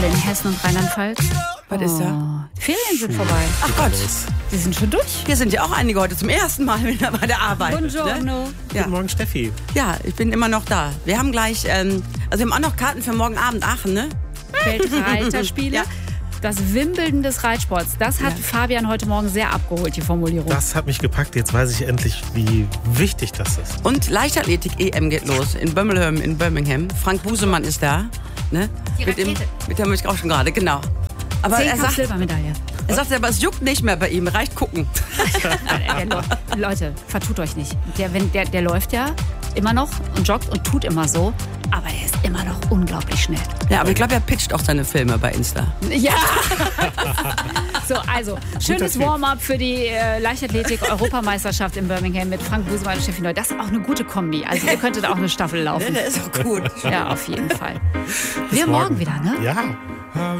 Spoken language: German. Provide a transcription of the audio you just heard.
alle in Hessen und Rheinland-Pfalz. Was ist da? Die Ferien sind vorbei. Ach Gott, Die sind schon durch. hier sind ja auch einige heute zum ersten Mal wieder bei der Arbeit. Buongiorno. Ne? Ja. Guten Morgen, Steffi. Ja, ich bin immer noch da. Wir haben gleich, wir haben auch noch Karten für morgen Abend Aachen, ne? Weltreiterspiele. Ja. Das Wimbledon des Reitsports. Das hat Fabian heute Morgen sehr abgeholt, die Formulierung. Das hat mich gepackt. Jetzt weiß ich endlich, wie wichtig das ist. Und Leichtathletik-EM geht los in Birmingham. Frank Busemann ist da. Ne? Die Rakete. Mit dem ich auch schon gerade, genau. Aber 10 er sagt, Silbermedaille. aber es juckt nicht mehr bei ihm, reicht gucken. Leute, vertut euch nicht. Der läuft ja immer noch und joggt und tut immer so. Aber er ist immer noch unglaublich schnell. Ja, aber ich glaube, er pitcht auch seine Filme bei Insta. Ja! So, also, schönes Warm-up für die Leichtathletik-Europameisterschaft in Birmingham mit Frank Busemann und Steffi Neu. Das ist auch eine gute Kombi. Also, ihr könntet auch eine Staffel laufen. Der ist auch gut. Ja, auf jeden Fall. Wir morgen wieder, ne? Ja.